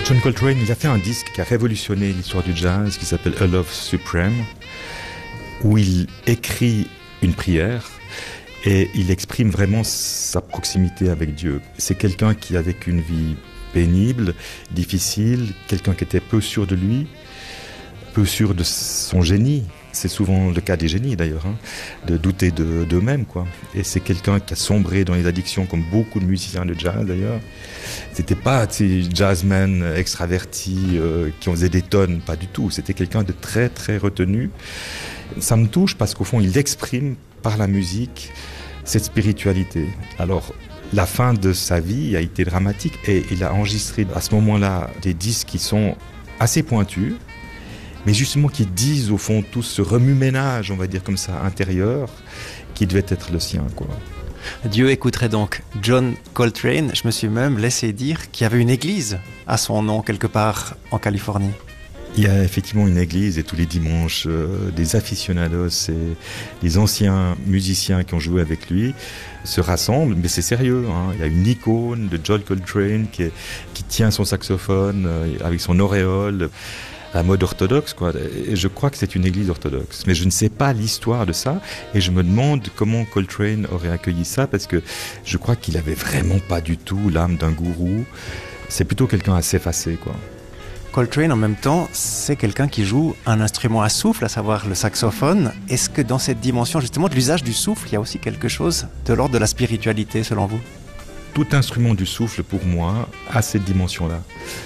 John Coltrane, il a fait un disque qui a révolutionné l'histoire du jazz, qui s'appelle A Love Supreme, où il écrit une prière et il exprime vraiment sa proximité avec Dieu. C'est quelqu'un qui a vécu une vie pénible, difficile, quelqu'un qui était peu sûr de lui, peu sûr de son génie. C'est souvent le cas des génies d'ailleurs, de douter d'eux-mêmes, quoi. Et c'est quelqu'un qui a sombré dans les addictions, comme beaucoup de musiciens de jazz d'ailleurs. C'était pas ces jazzmen extravertis qui en faisaient des tonnes, pas du tout. C'était quelqu'un de très très retenu. Ça me touche parce qu'au fond, il exprime par la musique cette spiritualité. Alors, la fin de sa vie a été dramatique et il a enregistré à ce moment-là des disques qui sont assez pointus, mais justement qui disent au fond tout ce remue-ménage, on va dire comme ça, intérieur, qui devait être le sien, quoi. Dieu écouterait donc John Coltrane. Je me suis même laissé dire qu'il y avait une église à son nom quelque part en Californie. Il y a effectivement une église et tous les dimanches, des aficionados et les anciens musiciens qui ont joué avec lui se rassemblent, mais c'est sérieux, hein. Il y a une icône de John Coltrane qui tient son saxophone avec son auréole, à mode orthodoxe, quoi. Et je crois que c'est une église orthodoxe. Mais je ne sais pas l'histoire de ça et je me demande comment Coltrane aurait accueilli ça parce que je crois qu'il avait vraiment pas du tout l'âme d'un gourou. C'est plutôt quelqu'un assez effacé, quoi. Coltrane, en même temps, c'est quelqu'un qui joue un instrument à souffle, à savoir le saxophone. Est-ce que dans cette dimension, justement, de l'usage du souffle, il y a aussi quelque chose de l'ordre de la spiritualité, selon vous ? Tout instrument du souffle, pour moi, a cette dimension-là.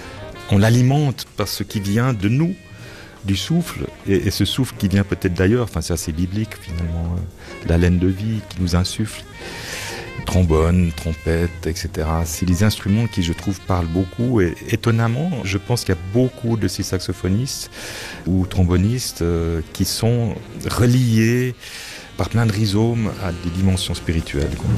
On l'alimente par ce qui vient de nous, du souffle, et ce souffle qui vient peut-être d'ailleurs, enfin c'est assez biblique finalement, la laine de vie qui nous insuffle, trombone, trompette, etc. C'est des instruments qui, je trouve, parlent beaucoup, et étonnamment, je pense qu'il y a beaucoup de ces saxophonistes ou trombonistes qui sont reliés par plein de rhizomes à des dimensions spirituelles, quoi.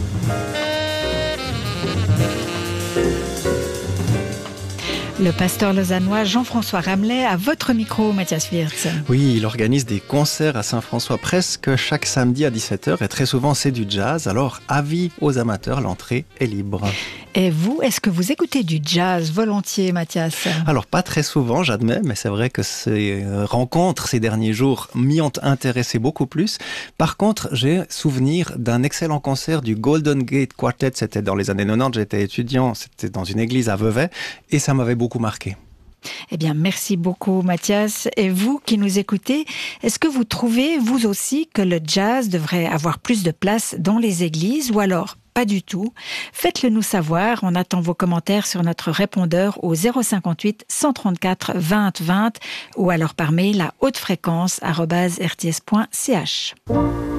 Le pasteur lausannois Jean-François Ramlet à votre micro, Mathias Wirtz. Oui, il organise des concerts à Saint-François presque chaque samedi à 17h et très souvent c'est du jazz. Alors, avis aux amateurs, l'entrée est libre. Et vous, est-ce que vous écoutez du jazz volontiers, Mathias ? Alors, pas très souvent, j'admets, mais c'est vrai que ces rencontres ces derniers jours m'y ont intéressé beaucoup plus. Par contre, j'ai souvenir d'un excellent concert du Golden Gate Quartet. C'était dans les années 90, j'étais étudiant, c'était dans une église à Vevey et ça m'avait beaucoup marqué. Eh bien, merci beaucoup, Mathias. Et vous qui nous écoutez, est-ce que vous trouvez, vous aussi, que le jazz devrait avoir plus de place dans les églises ou alors pas du tout? Faites-le nous savoir. On attend vos commentaires sur notre répondeur au 058 134 20 20 ou alors par mail à hautefréquence@rts.ch.